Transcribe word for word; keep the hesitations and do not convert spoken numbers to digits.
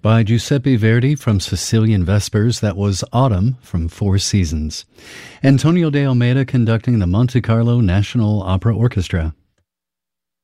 By Giuseppe Verdi from Sicilian Vespers. That was Autumn from Four Seasons. Antonio de Almeida conducting the Monte Carlo National Opera Orchestra.